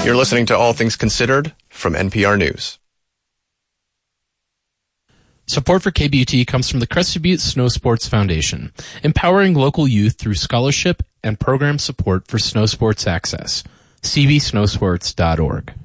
You're listening to All Things Considered from NPR News. Support for KBUT comes from the Crested Butte Snow Sports Foundation, empowering local youth through scholarship and program support for snow sports access. cbsnowsports.org.